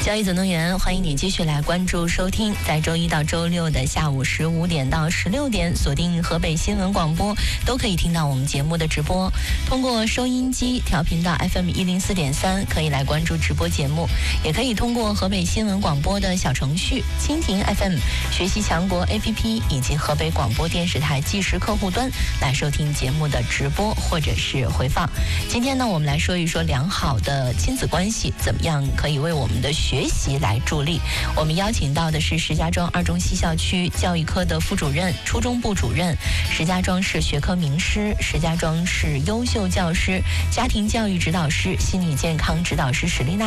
交易总动员，欢迎你继续来关注收听，在周一到周六的下午15点到16点，锁定河北新闻广播，都可以听到我们节目的直播。通过收音机调频到 FM 104.3，可以来关注直播节目，也可以通过河北新闻广播的小程序、蜻蜓 FM、学习强国 APP 以及河北广播电视台即时客户端来收听节目的直播或者是回放。今天呢，我们来说一说良好的亲子关系怎么样可以为我们的学习来助力。我们邀请到的是石家庄二中西校区教育科的副主任、初中部主任，石家庄市学科名师，石家庄市优秀教师、家庭教育指导师、心理健康指导师史丽娜